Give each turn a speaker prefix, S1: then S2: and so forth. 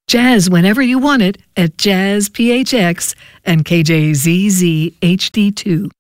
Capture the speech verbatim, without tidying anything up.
S1: Jazz whenever you want it at Jazz P H X and K J Z Z H D two.